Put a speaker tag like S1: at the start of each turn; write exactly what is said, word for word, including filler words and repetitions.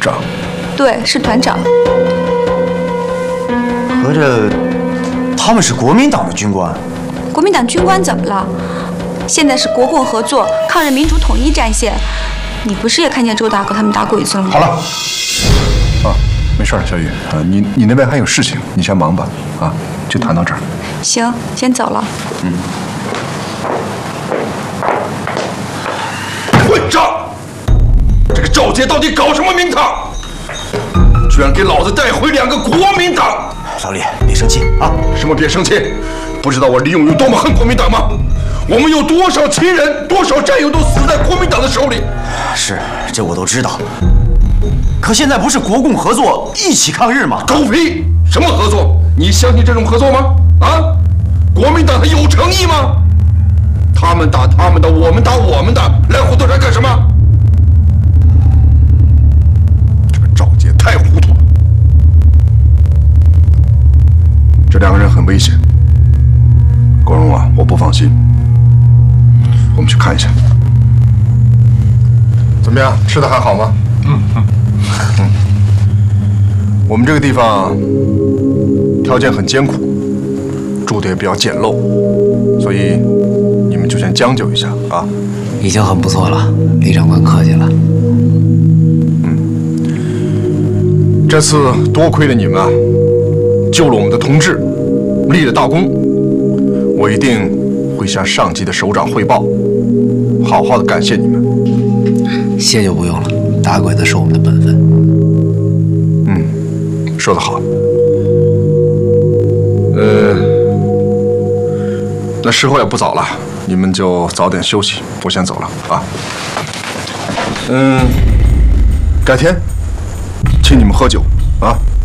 S1: 长。
S2: 对，是团长。
S3: 合着他们是国民党的军官？
S2: 国民党军官怎么了？现在是国共合作、抗日民主统一战线。你不是也看见周大哥他们打鬼子了吗？
S1: 好了，啊，没事了，小雨啊，你你那边还有事情，你先忙吧，啊，就谈到这儿。
S2: 行，先走了。
S1: 嗯。
S4: 混账！这个赵杰到底搞什么名堂？居然给老子带回两个国民党！
S3: 老李，别生气啊！
S4: 什么别生气？不知道我李勇有多么恨国民党吗？我们有多少亲人、多少战友都死在国民党的手里。
S3: 是，这我都知道。可现在不是国共合作一起抗日吗？
S4: 狗屁！什么合作？你相信这种合作吗？啊？国民党还有诚意吗？他们打他们的，我们打我们的，来糊涂人干什么？这个赵杰太糊涂了。
S1: 这两个人很危险，国荣啊，我不放心。我们去看一下，怎么样？吃的还好吗？嗯嗯嗯。我们这个地方条件很艰苦，住的也比较简陋，所以你们就先将就一下啊。
S5: 已经很不错了，李长官客气了。
S1: 嗯，这次多亏了你们啊，救了我们的同志，立了大功，我一定会向上级的首长汇报，好好的感谢你们。
S5: 谢就不用了，打鬼子是我们的本分。
S1: 嗯，说得好。呃，那时候也不早了，你们就早点休息，我先走了啊。嗯，改天请你们喝酒啊。